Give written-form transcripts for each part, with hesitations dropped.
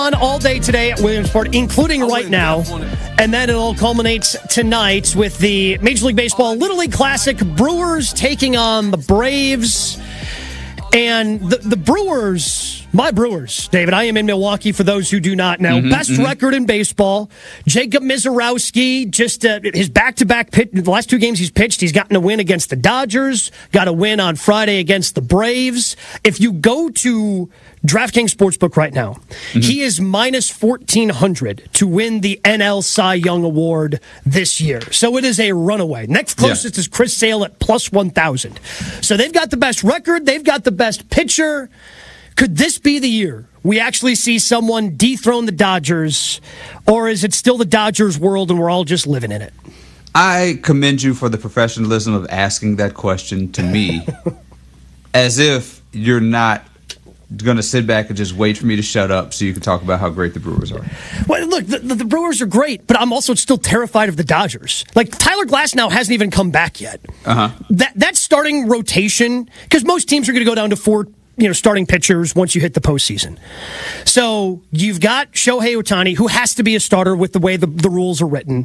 On all day today at Williamsport, including right now, and then it all culminates tonight with the Major League Baseball Little League Classic. Brewers taking on the Braves. And the Brewers, my Brewers, David, I am in Milwaukee for those who do not know. Best record in baseball. Jacob Misiorowski, just his back-to-back pitch, the last two games he's pitched, he's gotten a win against the Dodgers, got a win on Friday against the Braves. If you go to DraftKings Sportsbook right now, he is minus 1,400 to win the NL Cy Young Award this year. So it is a runaway. Next closest is Chris Sale at plus 1,000. So they've got the best record. They've got the best pitcher. Could this be the year we actually see someone dethrone the Dodgers, or is it still the Dodgers world and we're all just living in it? I commend you for the professionalism of asking that question to me as if you're not going to sit back and just wait for me to shut up so you can talk about how great the Brewers are. Well, look, the Brewers are great, but I'm also still terrified of the Dodgers. Like, Tyler Glasnow hasn't even come back yet. That starting rotation, because most teams are going to go down to four starting pitchers once you hit the postseason. So you've got Shohei Ohtani, who has to be a starter with the way the rules are written,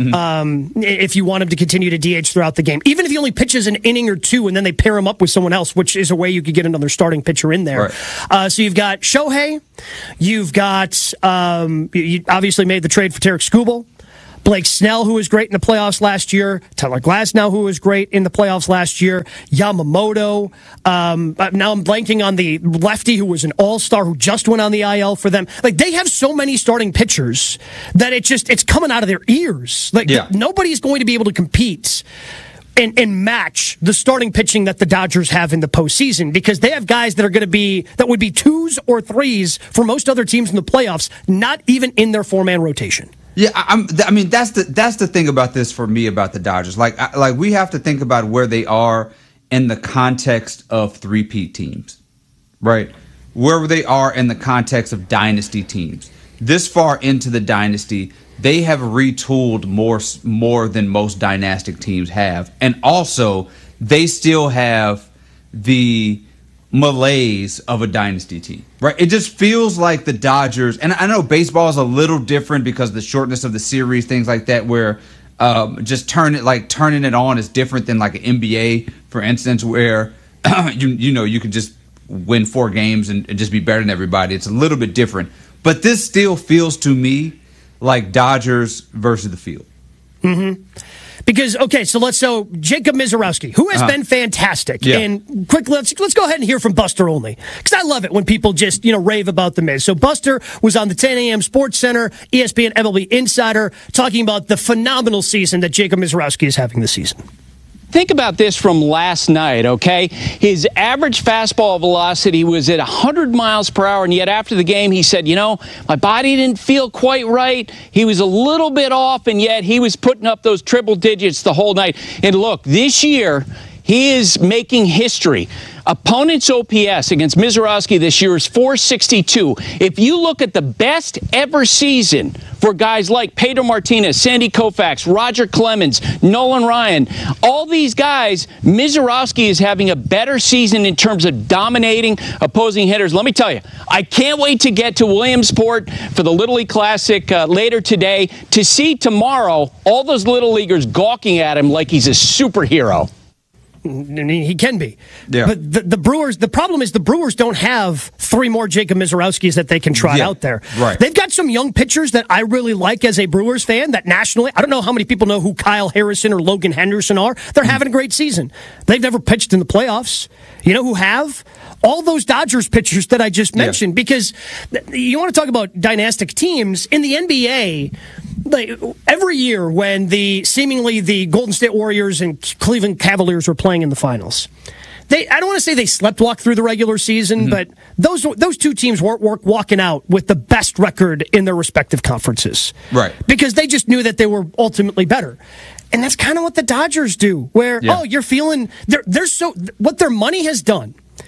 if you want him to continue to DH throughout the game. Even if he only pitches an inning or two and then they pair him up with someone else, which is a way you could get another starting pitcher in there. Right. So you've got Shohei, you've got, you obviously made the trade for Tarek Skubal, Blake Snell, who was great in the playoffs last year. Tyler Glasnow, who was great in the playoffs last year. Yamamoto. Now I'm blanking on the lefty who was an all-star who just went on the IL for them. Like, they have so many starting pitchers that it's coming out of their ears. Like, nobody's going to be able to compete and match the starting pitching that the Dodgers have in the postseason, because they have guys that would be twos or threes for most other teams in the playoffs, not even in their four-man rotation. Yeah, I mean that's the thing about this for me about the Dodgers. Like we have to think about where they are in the context of three-peat teams, right? Where they are in the context of dynasty teams. This far into the dynasty, they have retooled more than most dynastic teams have, and also they still have the malaise of a dynasty team, right? It just feels like the Dodgers, and I know baseball is a little different because of the shortness of the series, things like that, where just turning it on is different than like an NBA, for instance, where you can just win 4 games and just be better than everybody. It's a little bit different, but this still feels to me like Dodgers versus the field. Because, so Jacob Misiorowski, who has been fantastic. And quickly, let's go ahead and hear from Buster Olney, because I love it when people just, rave about the Miz. So Buster was on the 10 a.m. Sports Center, ESPN MLB Insider, talking about the phenomenal season that Jacob Misiorowski is having this season. Think about this from last night, okay? His average fastball velocity was at 100 miles per hour, and yet after the game he said, my body didn't feel quite right. He was a little bit off, and yet he was putting up those triple digits the whole night. And look, this year he is making history. Opponent's OPS against Misiorowski this year is .462. If you look at the best ever season for guys like Pedro Martinez, Sandy Koufax, Roger Clemens, Nolan Ryan, all these guys, Misiorowski is having a better season in terms of dominating opposing hitters. Let me tell you, I can't wait to get to Williamsport for the Little League Classic later today to see tomorrow all those Little Leaguers gawking at him like he's a superhero. He can be. Yeah. But the Brewers, the problem is the Brewers don't have 3 more Jacob Misiorowskis that they can trot out there. Right. They've got some young pitchers that I really like as a Brewers fan, that nationally, I don't know how many people know who Kyle Harrison or Logan Henderson are. They're having a great season. They've never pitched in the playoffs. You know who have? All those Dodgers pitchers that I just mentioned, because you want to talk about dynastic teams. In the NBA, like, every year when seemingly the Golden State Warriors and Cleveland Cavaliers were playing in the finals, I don't want to say they sleptwalk through the regular season, but those two teams weren't walking out with the best record in their respective conferences. Right. Because they just knew that they were ultimately better. And that's kind of what the Dodgers do, where, you're feeling, they're so, what their money has done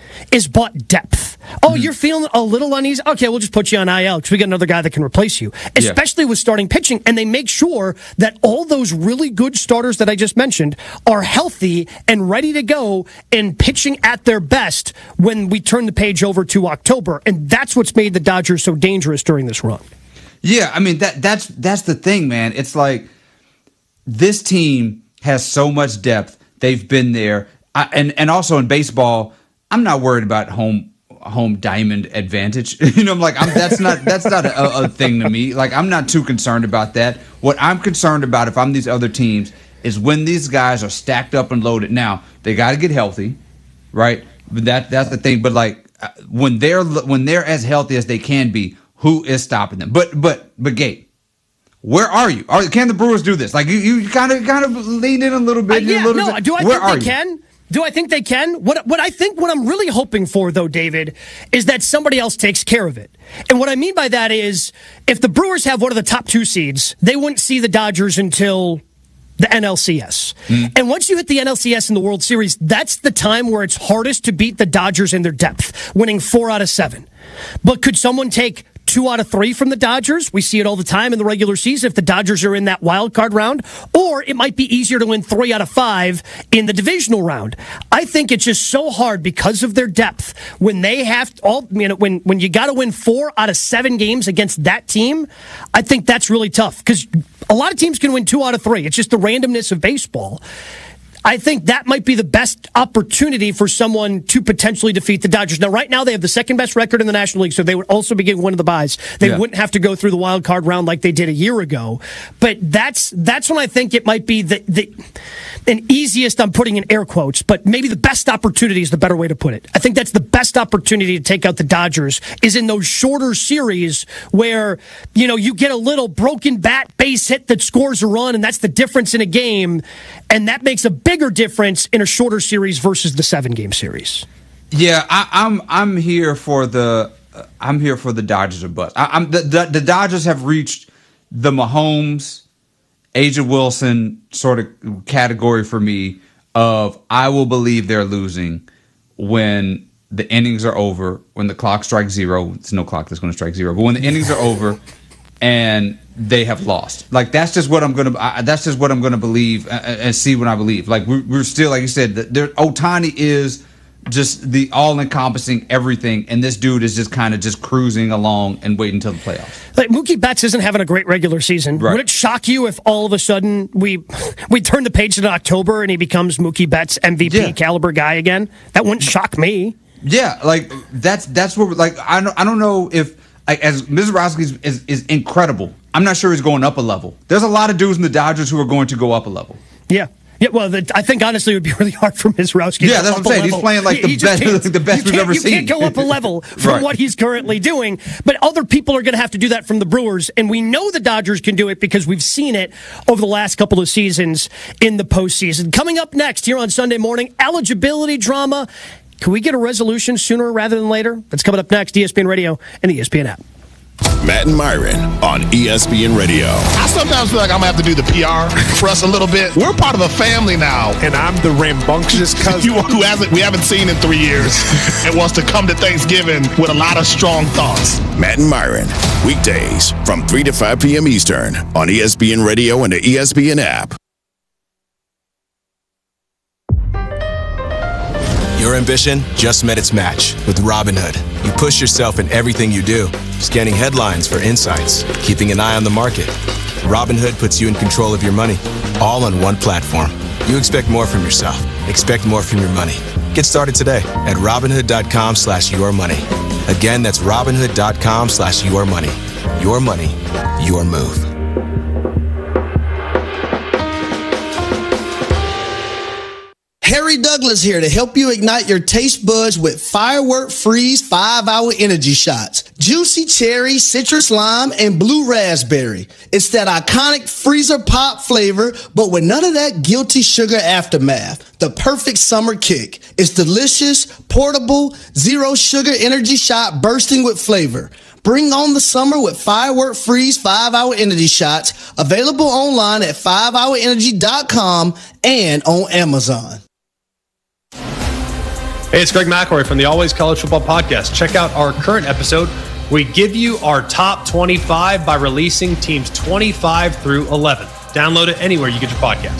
is bought depth. Oh, you're feeling a little uneasy? Okay, we'll just put you on IL because we got another guy that can replace you, especially with starting pitching. And they make sure that all those really good starters that I just mentioned are healthy and ready to go and pitching at their best when we turn the page over to October. And that's what's made the Dodgers so dangerous during this run. Yeah, I mean, that's the thing, man. It's like this team has so much depth. They've been there. And also in baseball, I'm not worried about home diamond advantage. I'm like, that's not a thing to me. Like, I'm not too concerned about that. What I'm concerned about if I'm these other teams is when these guys are stacked up and loaded. Now, they got to get healthy, right? But that's the thing. But like when they're as healthy as they can be, who is stopping them? But Gabe, where are you? Can the Brewers do this? Like you kind of lean in a little bit. Do I think they can? Do I think they can? What I'm really hoping for, though, David, is that somebody else takes care of it. And what I mean by that is, if the Brewers have one of the top 2 seeds, they wouldn't see the Dodgers until the NLCS. And once you hit the NLCS in the World Series, that's the time where it's hardest to beat the Dodgers in their depth, winning 4 out of 7. But could someone take 2 out of 3 from the Dodgers? We see it all the time in the regular season if the Dodgers are in that wild card round. Or it might be easier to win 3 out of 5 in the divisional round. I think it's just so hard because of their depth. When they have when you got to win 4 out of 7 games against that team, I think that's really tough because a lot of teams can win 2 out of 3. It's just the randomness of baseball. I think that might be the best opportunity for someone to potentially defeat the Dodgers. Now, right now, they have the second best record in the National League, so they would also be getting one of the buys. They wouldn't have to go through the wild card round like they did a year ago. But that's when I think it might be an easiest, I'm putting in air quotes, but maybe the best opportunity is the better way to put it. I think that's the best opportunity to take out the Dodgers is in those shorter series where, you get a little broken bat base hit that scores a run, and that's the difference in a game. And that makes a bigger difference in a shorter series versus the 7-game series. Yeah, I'm here for the Dodgers or bust. The Dodgers have reached the Mahomes, A'ja Wilson sort of category for me of I will believe they're losing when the innings are over, when the clock strikes 0. It's no clock that's going to strike 0, but when the innings are over and they have lost. Like that's just what I'm gonna believe and see when I believe. Like we're still, like you said, Ohtani is just the all-encompassing everything, and this dude is just kind of just cruising along and waiting until the playoffs. Like Mookie Betts isn't having a great regular season. Right. Would it shock you if all of a sudden we turn the page to October and he becomes Mookie Betts MVP caliber guy again? That wouldn't shock me. Yeah, like that's what like I don't know if. Like, as Mizorowski is incredible. I'm not sure he's going up a level. There's a lot of dudes in the Dodgers who are going to go up a level. Yeah. Yeah, well, I think honestly it would be really hard for Mizorowski. Yeah, that's what I'm saying. He's playing like the best we've ever seen. You can't go up a level from what he's currently doing, but other people are going to have to do that from the Brewers, and we know the Dodgers can do it because we've seen it over the last couple of seasons in the postseason. Coming up next here on Sunday morning, eligibility drama. Can we get a resolution sooner rather than later? That's coming up next, ESPN Radio and the ESPN app. Matt and Myron on ESPN Radio. I sometimes feel like I'm going to have to do the PR for us a little bit. We're part of a family now. And I'm the rambunctious cousin. We haven't seen in 3 years and wants to come to Thanksgiving with a lot of strong thoughts. Matt and Myron, weekdays from 3 to 5 p.m. Eastern on ESPN Radio and the ESPN app. Your ambition just met its match with Robinhood. You push yourself in everything you do, scanning headlines for insights, keeping an eye on the market. Robinhood puts you in control of your money, all on one platform. You expect more from yourself. Expect more from your money. Get started today at Robinhood.com/yourmoney. Again, that's Robinhood.com/yourmoney. Your money, your move. Harry Douglas here to help you ignite your taste buds with Firework Freeze 5-Hour Energy Shots. Juicy cherry, citrus lime, and blue raspberry. It's that iconic freezer pop flavor, but with none of that guilty sugar aftermath. The perfect summer kick. It's delicious, portable, zero sugar energy shot bursting with flavor. Bring on the summer with Firework Freeze 5-Hour Energy Shots. Available online at 5hourenergy.com and on Amazon. Hey, it's Greg McElroy from the Always College Football Podcast. Check out our current episode. We give you our top 25 by releasing teams 25 through 11. Download it anywhere you get your podcast.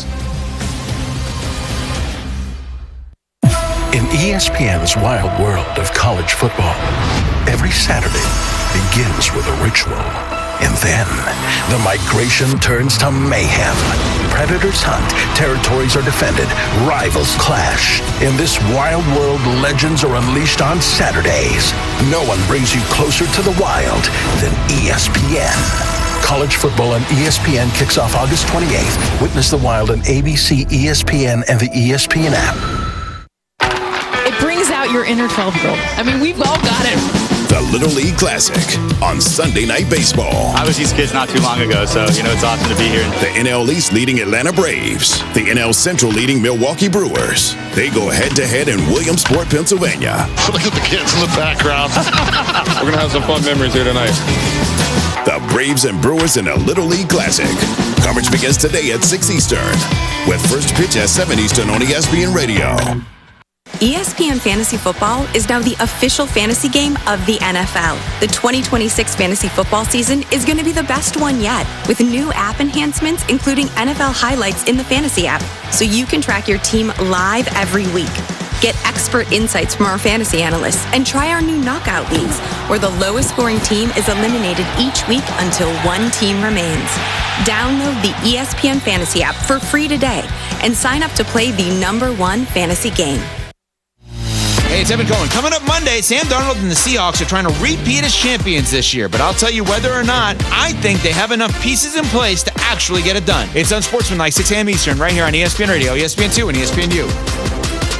In ESPN's wild world of college football, every Saturday begins with a ritual. And then, the migration turns to mayhem. Predators hunt, territories are defended, rivals clash. In this wild world, legends are unleashed on Saturdays. No one brings you closer to the wild than ESPN. College football on ESPN kicks off August 28th. Witness the wild on ABC, ESPN, and the ESPN app. It brings out your inner 12-year-old. I mean, we've all got it. The Little League Classic on Sunday Night Baseball. I was these kids not too long ago, so, it's awesome to be here. The NL East leading Atlanta Braves. The NL Central leading Milwaukee Brewers. They go head-to-head in Williamsport, Pennsylvania. Look at the kids in the background. We're going to have some fun memories here tonight. The Braves and Brewers in a Little League Classic. Coverage begins today at 6 Eastern. With first pitch at 7 Eastern on ESPN Radio. ESPN Fantasy Football is now the official fantasy game of the NFL. The 2026 fantasy football season is going to be the best one yet, with new app enhancements including NFL highlights in the fantasy app, so you can track your team live every week. Get expert insights from our fantasy analysts and try our new knockout leagues, where the lowest scoring team is eliminated each week until one team remains. Download the ESPN Fantasy app for free today and sign up to play the #1 fantasy game. Hey, it's Evan Cohen. Coming up Monday, Sam Darnold and the Seahawks are trying to repeat as champions this year. But I'll tell you whether or not, I think they have enough pieces in place to actually get it done. It's Unsportsmanlike, 6 a.m. Eastern, right here on ESPN Radio, ESPN2, and ESPNU.